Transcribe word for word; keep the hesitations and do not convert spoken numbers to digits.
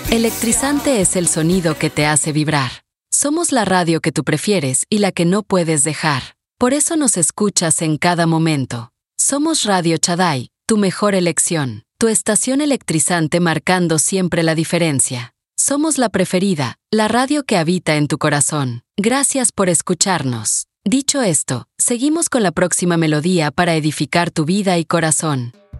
Electrizante es el sonido que te hace vibrar. Somos la radio que tú prefieres y la que no puedes dejar. Por eso nos escuchas en cada momento. Somos Radio Chaday, tu mejor elección. Tu estación electrizante marcando siempre la diferencia. Somos la preferida, la radio que habita en tu corazón. Gracias por escucharnos. Dicho esto, seguimos con la próxima melodía para edificar tu vida y corazón.